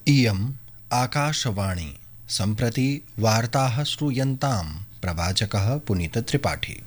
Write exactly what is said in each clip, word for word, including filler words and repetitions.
इयम् आकाशवाणी सम्प्रति वार्ताः श्रूयन्तां प्रवाचकः पुनीतत्रिपाठी।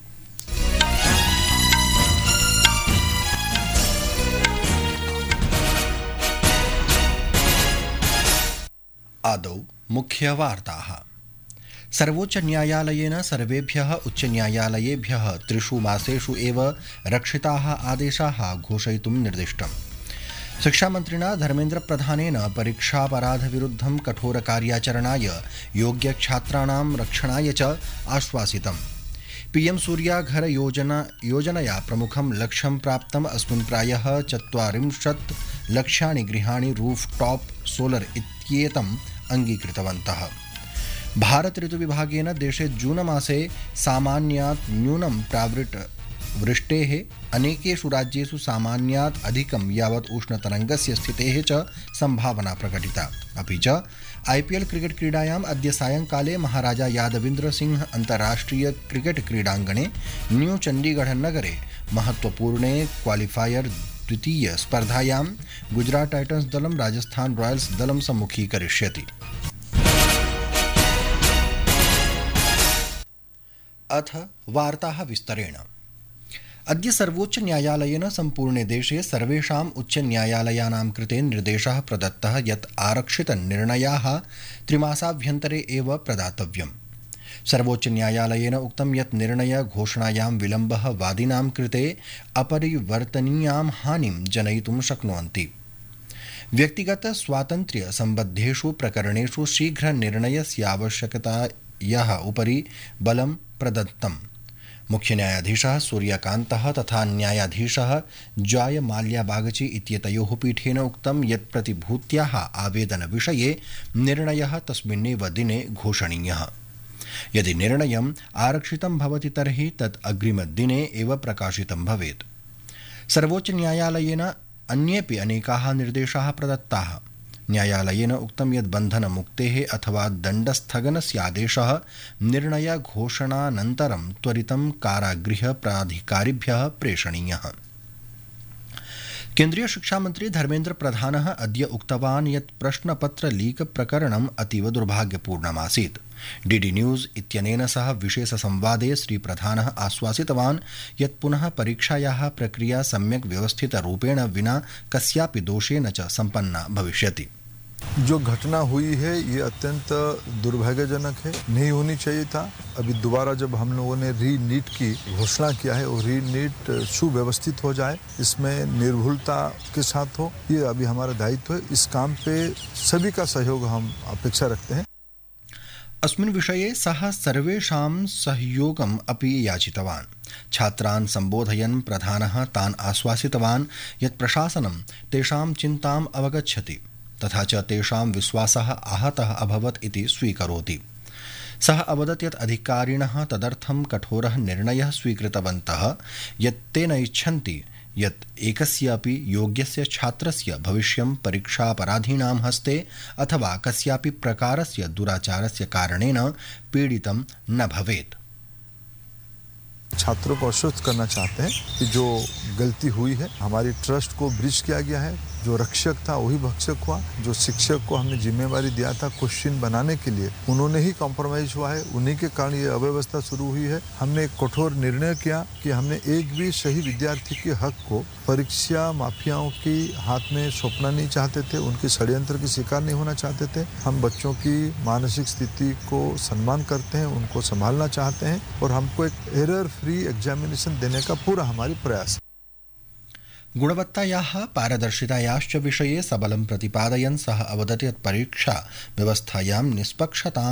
आदौ मुख्यवार्ताः। सर्वोच्चन्यायालयेन सर्वेभ्यः उच्चन्यायालयेभ्यः त्रिषु मासेषु एव रक्षिताः आदेशाः घोषयितुं निर्दिष्टम्। शिक्षामन्त्रिणा धर्मेन्द्रप्रधानेन परीक्षापराधविरुद्धं कठोरकार्याचरणाय योग्यछात्राणां रक्षणाय च आश्वासितम्। पीएम सूर्याघर योजना योजनया प्रमुखं लक्ष्यं प्राप्तम्। अस्मिन् प्रायः चत्वारिंशत् लक्षाणि गृहाणि रूफटॉप सोलर इत्येतम् अङ्गीकृतवन्तः। भारत ऋतुविभागेन देशे जून मासे सामान्यात् न्यूनं प्रावृट् वृष्टेः अनेकेषु राज्येषु सामान्यात् अधिकं यावत् उष्णतरङ्गस्य स्थितेः च सम्भावना प्रकटिता। अपि च आईपीएल क्रिकेट क्रीडायाम् अद्य सायंकाले महाराजा यादविन्द्र सिंह अन्ताराष्ट्रिय क्रिकेट क्रीडाङ्गणे न्यू चण्डीगढ़ नगरे महत्वपूर्णे क्वालिफायर द्वितीय स्पर्धायां गुजरात टाइटन्स दलं राजस्थान रॉयल्स दलं सम्मुखीकरिष्यति। अथ वार्ताः विस्तरेण। अद्य सर्वोच्च न्यायालयेन सम्पूर्णे देशे सर्वेषाम् उच्च न्यायालयानां कृते निर्देशः प्रदत्तः यत् आरक्षितनिर्णयाः त्रिमासाभ्यन्तरे एव प्रदातव्यम्। सर्वोच्च न्यायालयेन उक्तं यत् निर्णय घोषणायां विलम्बः वादिनां कृते अपरिवर्तनीयां हानिं जनयितुं शक्नुवन्ति। व्यक्तिगत स्वातन्त्र्य सम्बद्धेषु प्रकरणेषु शीघ्र निर्णयस्यावश्यकतायाः उपरि बलं प्रदत्तम्। मुख्य न्यायाधीशः सूर्यकान्तः तथा न्यायाधीशः जॉय माल्या बागची इत्येतयोः पीठेन उक्तं यत् प्रतिभूत्याः आवेदनविषये निर्णयः तस्मिन्नेव दिने घोषणीयः। यदि निर्णयम् आरक्षितं भवति तर्हि तत् अग्रिमदिने एव प्रकाशितं भवेत्। सर्वोच्च न्यायालयेन अन्येपि अनेकाः निर्देशाः प्रदत्ताः। न्यायालयेन उक्तं यत् बन्धनमुक्तेः अथवा दण्डस्थगनस्यादेशः निर्णयघोषणानन्तरं त्वरितं कारागृह प्राधिकारिभ्यः प्रेषणीयः। केन्द्रीय शिक्षामन्त्री धर्मेन्द्र प्रधानः अद्य उक्तवान् यत् प्रश्नपत्र लीक प्रकरणम् अतीव दुर्भाग्यपूर्णमासीत्। डीडी न्यूज इत्यनेन सह विशेषसंवादे श्रीप्रधानः आश्वासितवान् यत् पुनः परीक्षायाः प्रक्रिया सम्यक् व्यवस्थितरूपेण विना कस्यापि दोषेण च सम्पन्ना भविष्यति। जो घटना हुई है ये अत्यंत दुर्भाग्यजनक है, नहीं होनी चाहिए था। अभी दोबारा जब हम लोगों ने री नीट की घोषणा किया है और री नीट सुव्यवस्थित हो जाए, इसमें निर्भुलता के साथ हो, ये अभी हमारा दायित्व है। इस काम पे सभी का सहयोग हम अपेक्षा रखते हैं। अस्मिन् विषये सः सर्वेषां सहयोगम् अपि याचितवान्। छात्रान् सम्बोधयन् प्रधानः तान् आश्वासितवान् यत् प्रशासनं तेषां चिन्ताम् अवगच्छति तथा च तेषां विश्वासः आहतः अभवत् इति स्वीकरोति। सः अवदत् यत् अधिकारिणः तदर्थं कठोरः निर्णयः स्वीकृतवन्तः यत् ते न इच्छन्ति यत् एकस्यापि योग्यस्य छात्रस्य भविष्यं परीक्षापराधीनां हस्ते अथवा कस्यापि प्रकारस्य दुराचारस्य कारणेन पीडितं न भवेत्। छात्रों को आश्वस्त करना चाहते हैं कि जो गलती हुई है, हमारी ट्रस्ट को ब्रीच किया गया है। जो रक्षक था वही भक्षक हुआ। जो शिक्षक को हमने जिम्मेवारी दिया था क्वेश्चन बनाने के लिए, उन्होंने ही कॉम्प्रोमाइज हुआ है। उन्हीं के कारण ये अव्यवस्था शुरू हुई है। हमने एक कठोर निर्णय किया कि हमने एक भी सही विद्यार्थी के हक को परीक्षा माफियाओं के हाथ में सौंपना नहीं चाहते थे, उनके षड्यंत्र के शिकार नहीं होना चाहते थे। हम बच्चों की मानसिक स्थिति को सम्मान करते हैं, उनको संभालना चाहते हैं और हमको एक एरर फ्री एग्जामिनेशन देने का पूरा हमारी प्रयास है। गुणवत्तायाः पारदर्शितायाश्च विषये सबलं प्रतिपादयन् सः अवदत् यत् परीक्षा व्यवस्थायां निष्पक्षतां